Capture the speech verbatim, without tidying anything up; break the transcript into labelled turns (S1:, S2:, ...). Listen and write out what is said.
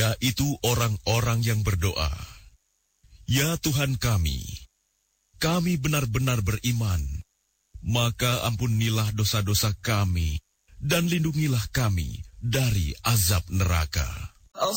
S1: yaitu orang-orang yang berdoa, "Ya Tuhan kami, kami benar-benar beriman, maka ampunilah dosa-dosa kami dan lindungilah kami dari azab neraka."